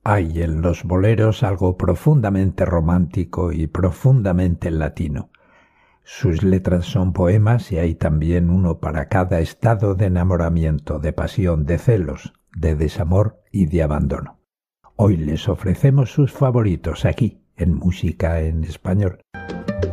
Hay en los boleros algo profundamente romántico y profundamente latino. Sus letras son poemas y hay también uno para cada estado de enamoramiento, de pasión, de celos, de desamor y de abandono. Hoy les ofrecemos sus favoritos aquí, en Música en Español.